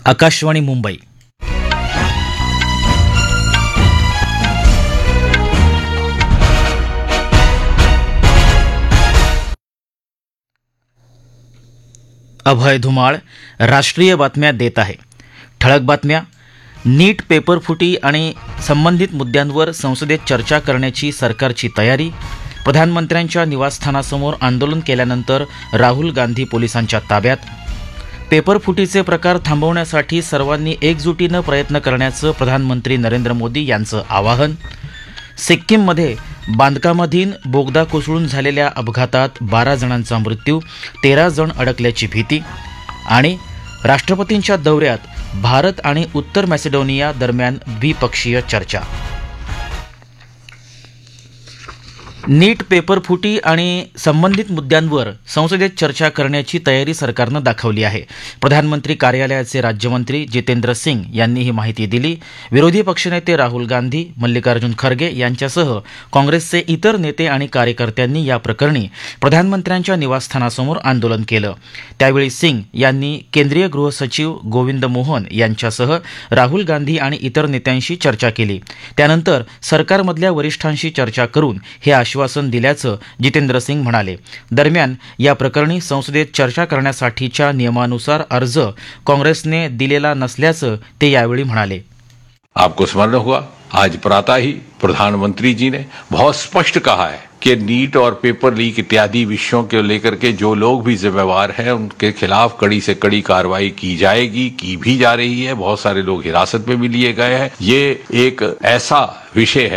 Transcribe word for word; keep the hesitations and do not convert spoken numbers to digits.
आकाशवाणी मुंबई. अभय धुमाळ राष्ट्रीय बातम्या देत आहे. ठळक बातम्या. नीट पेपरफुटी आणि संबंधित मुद्द्यांवर संसदेत चर्चा करण्याची सरकारची तयारी. प्रधानमंत्र्यांच्या निवासस्थानासमोर आंदोलन केल्यानंतर राहुल गांधी पोलिसांच्या ताब्यात. पेपरफुटीचे प्रकार थांबवण्यासाठी सर्वांनी एकजुटीनं प्रयत्न करण्याचं प्रधानमंत्री नरेंद्र मोदी यांचं आवाहन. सिक्कीममध्ये बांधकामाधीन बोगदा कोसळून झालेल्या अपघातात बारा जणांचा मृत्यू, तेरा जण अडकल्याची भीती. आणि राष्ट्रपतींच्या दौऱ्यात भारत आणि उत्तर मॅसेडोनिया दरम्यान द्विपक्षीय चर्चा. नीट पेपरफुटी आणि संबंधित मुद्द्यांवर संसदेत चर्चा करण्याची तयारी सरकारनं दाखवली आहे. प्रधानमंत्री कार्यालयाचे राज्यमंत्री जितेंद्र सिंग यांनी ही माहिती दिली. विरोधी पक्षनेते राहुल गांधी, मल्लिकार्जुन खरगे यांच्यासह काँग्रेसचे इतर नेते आणि कार्यकर्त्यांनी या प्रकरणी प्रधानमंत्र्यांच्या निवासस्थानासमोर आंदोलन केलं. त्यावेळी सिंग यांनी केंद्रीय गृहसचिव गोविंद मोहन यांच्यासह राहुल गांधी आणि इतर नेत्यांशी चर्चा केली. त्यानंतर सरकारमधल्या वरिष्ठांशी चर्चा करून हे आश्वासन दिल्याचं जितेंद्र सिंग म्हणाले. दरम्यान या प्रकरणी संसदेत चर्चा करण्यासाठीच्या नियमानुसार अर्ज काँग्रेसने दिलेला नसल्याचं ते यावेळी म्हणाले. आपको स्मरण होगा, आज प्रातः ही प्रधानमंत्री जी ने बहुत स्पष्ट कहा है कि नीट और पेपर लीक इत्यादि विषयों के लेकर के जो लोग भी जिम्मेवार हैं उनके खिलाफ कड़ी से कड़ी कार्रवाई की जाएगी, की भी जा रही है. बहुत सारे लोग हिरासत में भी लिए गए हैं. ये एक ऐसा विषय है